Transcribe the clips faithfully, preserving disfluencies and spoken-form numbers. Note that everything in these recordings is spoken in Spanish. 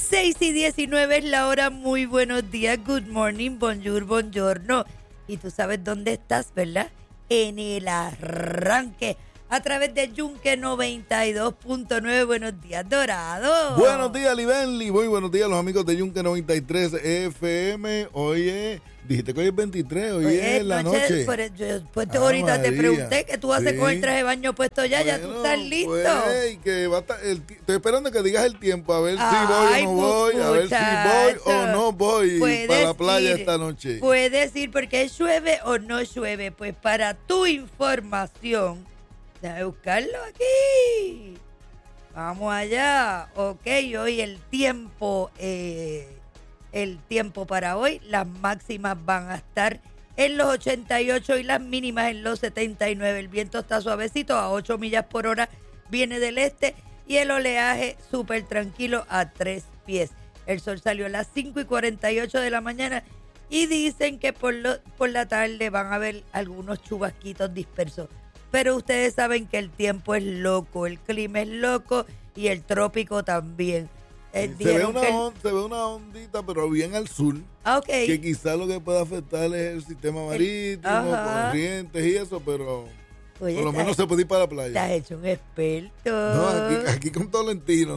seis y diecinueve es la hora. Muy buenos días, good morning, bonjour, buongiorno. Y tú sabes dónde estás, ¿verdad? En el arranque, a través de Yunque noventa y dos punto nueve. Buenos días, Dorado. Buenos días, Libenli. Muy buenos días a los amigos de Yunque noventa y tres F M. Oye, dijiste que hoy es veintitrés, hoy Oye, es la noche. noche. Por el- yo, pues, Ah, ahorita te María. pregunté que tú haces Sí. con el traje de baño puesto ya, ya tú Bueno, estás listo. pues, y que va a estar el ti- estoy esperando que digas el tiempo, a ver si Ay, voy o no voy, a ver si voy o muchacho. no voy Puedes para la playa ir, esta noche. Puedes ir porque llueve o no llueve. Pues para tu información, déjame buscarlo aquí. Vamos allá. Ok, hoy el tiempo, eh, el tiempo para hoy, las máximas van a estar en los ochenta y ocho y las mínimas en los setenta y nueve. El viento está suavecito a ocho millas por hora, viene del este y el oleaje súper tranquilo a tres pies. El sol salió a las cinco y cuarenta y ocho de la mañana y dicen que por, lo, por la tarde van a haber algunos chubasquitos dispersos. Pero ustedes saben que el tiempo es loco, el clima es loco y el trópico también. Eh, se, ve dijeron una que el- on- se ve una ondita, pero bien al sur, Ah, ok. que quizás lo que puede afectar es el sistema marítimo, ajá. corrientes y eso, pero Oye, por lo estás- menos se puede ir para la Te playa. has hecho un experto. No, aquí, aquí con Tolentino.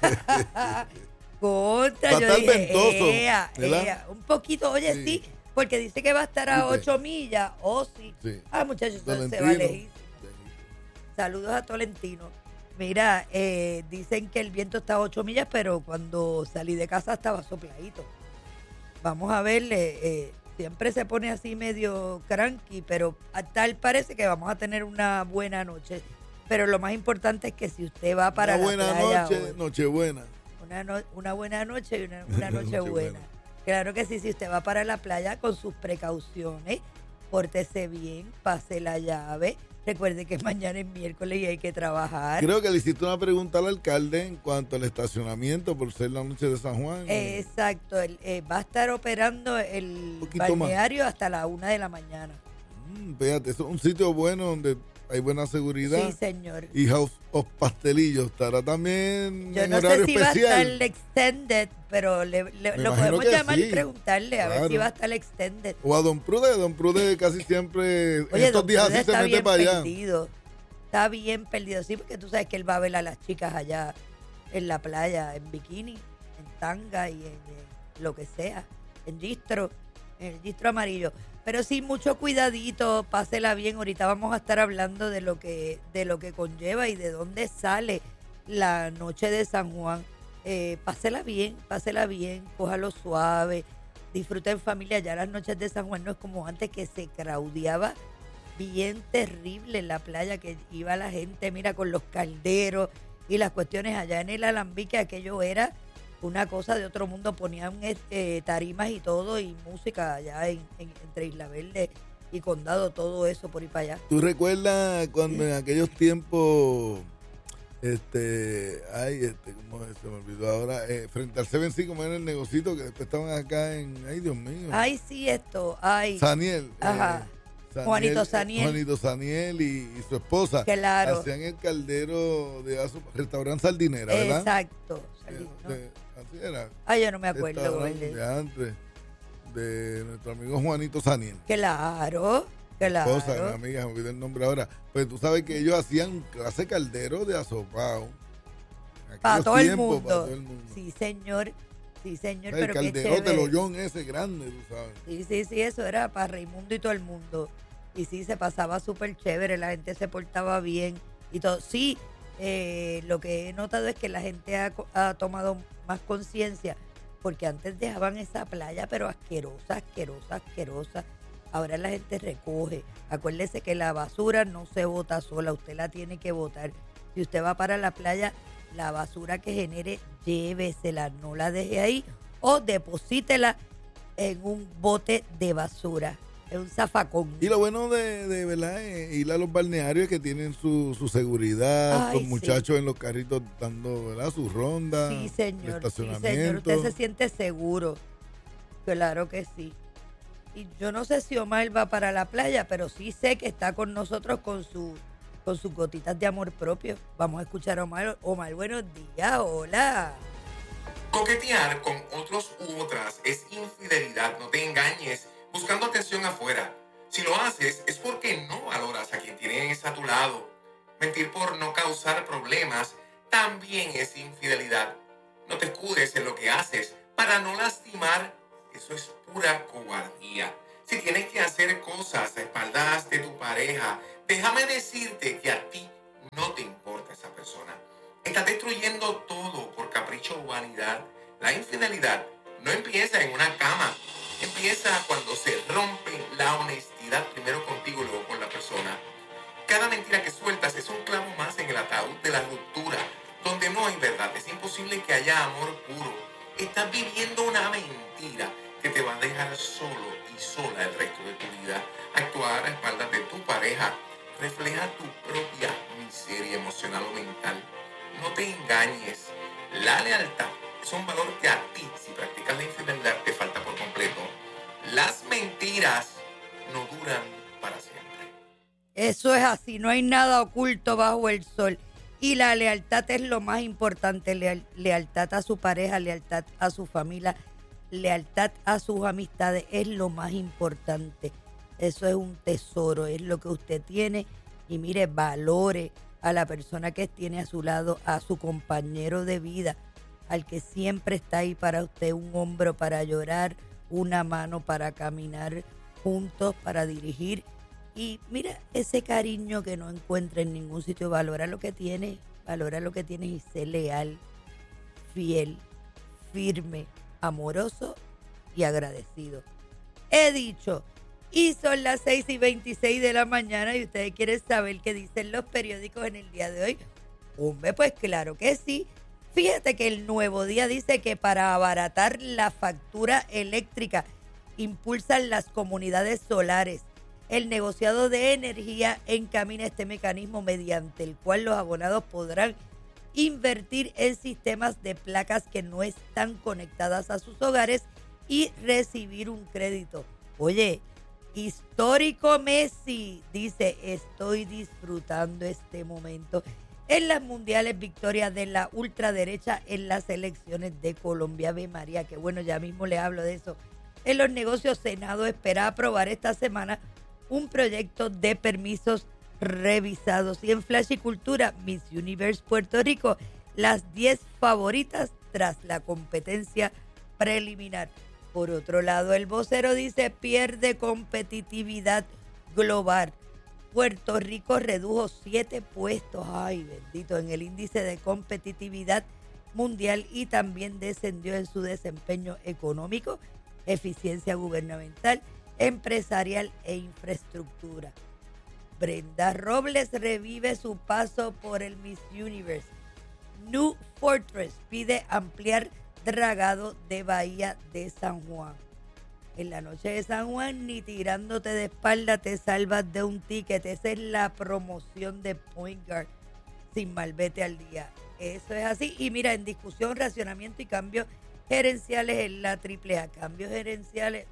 Contra, Va a yo estar dije, ventoso, ea, ¿verdad? ea, un poquito, oye, sí. Sí. porque dice que va a estar a ¿Viste? ocho millas, oh sí. Sí. Ah, muchachos, eso se Tolentino. va lejísimo. Saludos a Tolentino. Mira, eh, dicen que el viento está a ocho millas, pero cuando salí de casa estaba sopladito. Vamos a verle, eh, siempre se pone así medio cranky, pero a tal parece que vamos a tener una buena noche. Pero lo más importante es que si usted va para Una la buena playa noche, hoy, Nochebuena. una, no- una buena noche y una, una Una noche noche buena. buena. Claro que sí, si usted va para la playa con sus precauciones, pórtese bien, pase la llave. Recuerde que mañana es miércoles y hay que trabajar. Creo que le hiciste una pregunta al alcalde en cuanto al estacionamiento por ser la noche de San Juan. Exacto, el- eh, va a estar operando el poquito más. balneario hasta la una de la mañana. Mm, fíjate, eso es un sitio bueno donde hay buena seguridad. Sí, señor. Y House of Pastelillo estará también Yo en no horario sé si va a especial. estar extended, pero le- le- Me lo imagino podemos que llamar sí, y preguntarle a ver claro. si va a estar extended. O a Don Prude. Don Prude casi siempre, en Oye, estos don días Prude así se está mete bien para allá. perdido. Está bien perdido, sí, porque tú sabes que él va a ver a las chicas allá en la playa, en bikini, en tanga y en, en lo que sea, en gistro, en el gistro amarillo. Pero sí, mucho cuidadito, pásela bien. Ahorita vamos a estar hablando de lo que, de lo que conlleva y de dónde sale la noche de San Juan. Eh, pásela bien, pásela bien, cójalo suave, disfruta en familia. Ya las noches de San Juan no es como antes, que se craudiaba bien terrible en la playa, que iba la gente, mira, con los calderos y las cuestiones allá en el Alambique. Aquello era una cosa de otro mundo. Ponían eh, tarimas y todo y música allá en, en- entre Isla Verde y Condado, todo eso por ir para allá. ¿Tú recuerdas cuando en aquellos tiempos, este, ay, este, ¿cómo es? Se me olvidó ahora, eh, frente al Seven C, como era el negocito, que después estaban acá en, ay, Dios mío, Ay, sí, esto, ay, Saniel. Ajá. Saniel, Juanito eh, Saniel. Juanito Saniel y, y su esposa. Claro. Hacían el caldero de Aso, restaurante Sardinera, ¿verdad? exacto. De- ¿no? de- así era. Ay, yo no me acuerdo. Restaurante Gordy. de antes, de nuestro amigo Juanito Saniel. Claro, claro. Esposa, mi amiga, me olvidé el nombre ahora. Pues tú sabes que ellos hacían clase caldero de asopao. En Para aquellos todo, el tiempos, mundo. para todo el mundo. Sí, señor. Sí, señor, El pero qué calderote, chévere. el hoyón ese grande, tú sabes. Sí, sí, sí, eso era para Raimundo y todo el mundo. Y sí, se pasaba súper chévere, la gente se portaba bien y todo. Sí, eh, lo que he notado es que la gente ha, co- ha tomado más conciencia, porque antes dejaban esa playa, pero asquerosa, asquerosa, asquerosa. Ahora la gente recoge. Acuérdese que la basura no se bota sola, usted la tiene que botar. Si usted va para la playa, la basura que genere, llévesela, no la deje ahí o deposítela en un bote de basura, en un zafacón. Y lo bueno de, de verdad, eh, ir a los balnearios es que tienen su, su seguridad, Ay, los sí. muchachos en los carritos dando, ¿verdad?, su ronda. Sí, el señor, sí, estacionamiento. señor, usted se siente seguro. Claro que sí. Y yo no sé si Omar va para la playa, pero sí sé que está con nosotros con su con sus gotitas de amor propio. Vamos a escuchar a Omar. Omar, buenos días, hola. Coquetear con otros u otras es infidelidad, no te engañes buscando atención afuera. Si lo haces es porque no valoras a quien tienes a tu lado. Mentir por no causar problemas también es infidelidad. No te escudes en lo que haces para no lastimar, eso es pura cobardía. Si tienes que hacer cosas a espaldas de tu pareja, déjame decirte que a ti no te importa esa persona. Estás destruyendo todo por capricho o vanidad. La infidelidad no empieza en una cama. Empieza cuando se rompe la honestidad, primero contigo y luego con la persona. Cada mentira que sueltas es un clavo más en el ataúd de la ruptura, donde no hay verdad. Es imposible que haya amor puro. Estás viviendo una mentira que te va a dejar solo y sola el resto de tu vida. Actuar a espaldas de tu pareja refleja tu propia miseria emocional o mental. No te engañes. La lealtad es un valor que a ti, si practicas la infidelidad, te falta por completo. Las mentiras no duran para siempre. Eso es así, no hay nada oculto bajo el sol. Y la lealtad es lo más importante, leal, lealtad a su pareja, lealtad a su familia, lealtad a sus amistades es lo más importante. Eso es un tesoro, es lo que usted tiene. Y mire, valore a la persona que tiene a su lado, a su compañero de vida, al que siempre está ahí para usted, un hombro para llorar, una mano para caminar juntos, para dirigir. Y mira, ese cariño que no encuentra en ningún sitio, valora lo que tiene, valora lo que tiene y sé leal, fiel, firme, amoroso y agradecido. He dicho, y son las seis y veintiséis de la mañana y ustedes quieren saber qué dicen los periódicos en el día de hoy. Hombre, pues claro que sí. Fíjate que el Nuevo Día dice que para abaratar la factura eléctrica impulsan las comunidades solares. El negociado de energía encamina este mecanismo mediante el cual los abonados podrán invertir en sistemas de placas que no están conectadas a sus hogares y recibir un crédito. Oye, histórico Messi dice, estoy disfrutando este momento. En las mundiales, victoria de la ultraderecha en las elecciones de Colombia. Ave María, que bueno, ya mismo le hablo de eso. En los negocios, Senado espera aprobar esta semana un proyecto de permisos revisados. Y en Flash y Cultura, Miss Universe Puerto Rico, las diez favoritas tras la competencia preliminar. Por otro lado, el vocero dice, pierde competitividad global. Puerto Rico redujo siete puestos, ay bendito, en el índice de competitividad mundial y también descendió en su desempeño económico, eficiencia gubernamental, empresarial e infraestructura. Brenda Robles revive su paso por el Miss Universe. New Fortress pide ampliar dragado de Bahía de San Juan. En la noche de San Juan, ni tirándote de espalda te salvas de un ticket. Esa es la promoción de Point Guard sin malvete al día. Eso es así. Y mira, en discusión, racionamiento y cambios gerenciales en la triple A. Cambios gerenciales,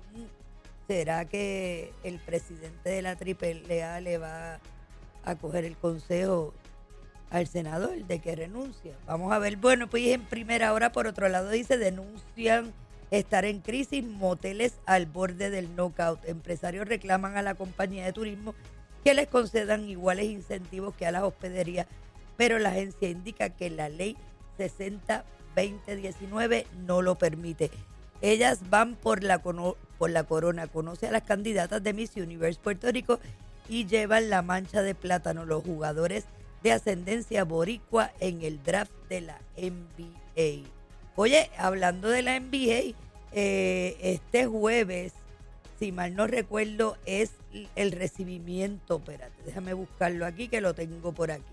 ¿será que el presidente de la triple A le va a coger el consejo al senador de que renuncia? Vamos a ver. Bueno, pues en primera hora, por otro lado, dice, denuncian estar en crisis moteles al borde del knockout. Empresarios reclaman a la compañía de turismo que les concedan iguales incentivos que a las hospederías, pero la agencia indica que la ley sesenta veinte diecinueve no lo permite. Ellas van por la, por la corona. Conoce a las candidatas de Miss Universe Puerto Rico y llevan la mancha de plátano, los jugadores de ascendencia boricua en el draft de la N B A. Oye, hablando de la N B A, eh, este jueves, si mal no recuerdo, es el recibimiento. Espérate, déjame buscarlo aquí, que lo tengo por aquí.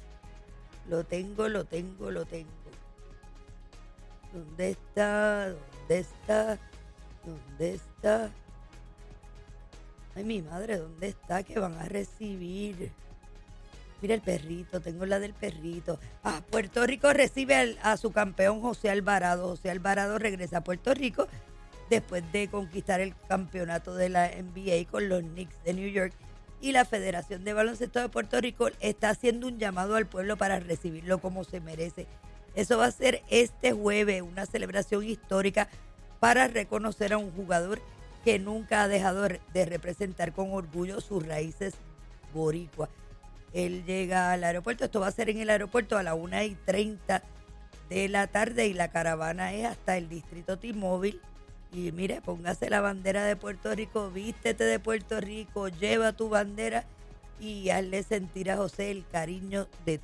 Lo tengo, lo tengo, lo tengo. ¿Dónde está? ¿Dónde está? ¿Dónde está? Ay, mi madre, ¿dónde está? Que van a recibir. Mira el perrito, tengo la del perrito. Ah, Puerto Rico recibe al, a su campeón José Alvarado. José Alvarado regresa a Puerto Rico después de conquistar el campeonato de la N B A con los Knicks de New York. Y la Federación de Baloncesto de Puerto Rico está haciendo un llamado al pueblo para recibirlo como se merece. Eso va a ser este jueves, una celebración histórica para reconocer a un jugador que nunca ha dejado de representar con orgullo sus raíces boricuas. Él llega al aeropuerto, esto va a ser en el aeropuerto a las una y treinta de la tarde y la caravana es hasta el distrito T-Mobile. Y mire, póngase la bandera de Puerto Rico, vístete de Puerto Rico, lleva tu bandera y hazle sentir a José el cariño de